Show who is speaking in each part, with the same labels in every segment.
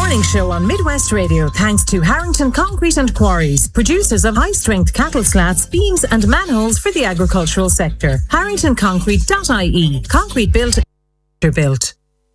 Speaker 1: Morning Show on Midwest Radio, thanks to Harrington Concrete and Quarries, producers of high-strength cattle slats, beams and manholes for the agricultural sector. HarringtonConcrete.ie. Concrete built, built.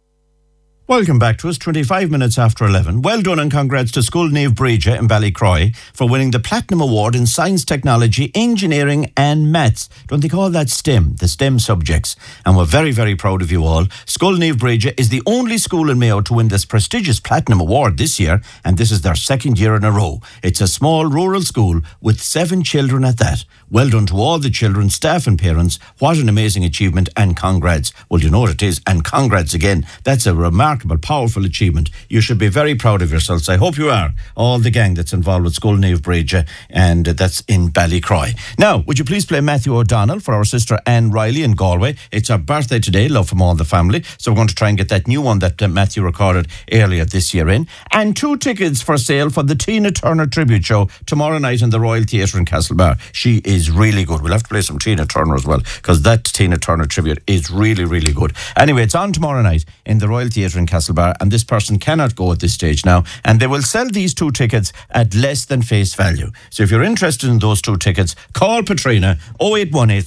Speaker 2: Welcome back to us, 25 minutes after 11. Well done and congrats to Scoil Naomh Bríde in Ballycroy for winning the Platinum Award in Science, Technology, Engineering and Maths. Don't they call that STEM, the STEM subjects? And we're very, very proud of you all. Scoil Naomh Bríde is the only school in Mayo to win this prestigious Platinum Award this year, and this is their second year in a row. It's a small rural school with 7 children at that. Well done to all the children, staff and parents. What an amazing achievement, and congrats. Well, you know what it is, and congrats again. That's a remarkable, powerful achievement. You should be very proud of yourselves. I hope you are. All the gang that's involved with Scoil Naomh Bríde, and that's in Ballycroy. Now, would you please play Matthew O'Donnell for our sister Anne Riley in Galway? It's her birthday today, love from all the family. So we're going to try and get that new one that Matthew recorded earlier this year in. And 2 tickets for sale for the Tina Turner tribute show tomorrow night in the Royal Theatre in Castlebar. She is really good. We'll have to play some Tina Turner as well, because that Tina Turner tribute is really, really good. Anyway, it's on tomorrow night in the Royal Theatre in Castlebar, and this person cannot go at this stage now, and they will sell these 2 tickets at less than face value. So if you're interested in those 2 tickets, call Patrina 0818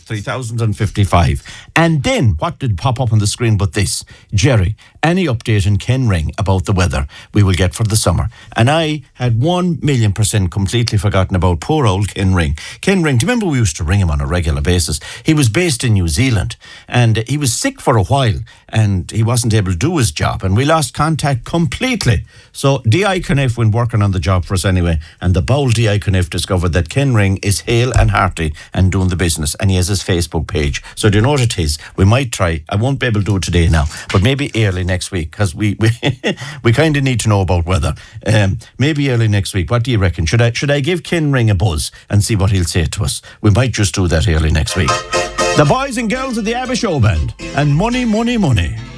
Speaker 2: 3055. And then, what did pop up on the screen but this? Jerry, any update in Kenring about the weather we will get for the summer? And I had 1,000,000% completely forgotten about poor old Kenring. Kenring, do you remember we used to ring him on a regular basis? He was based in New Zealand, and he was sick for a while, and he wasn't able to do his job, and we lost contact completely. So D.I. Caniff went working on the job for us anyway, and the bold D.I. Caniff discovered that Kenring is hale and hearty and doing the business, and he has his Facebook page. So do you know what it is? We might try. I won't be able to do it today now, but maybe early next week, because we kind of need to know about weather. Maybe early next week. What do you reckon? Should I give Kenring a buzz and see what he'll say to us? We might just do that early next week. The boys and girls of the ABBA Show Band and Money, Money, Money.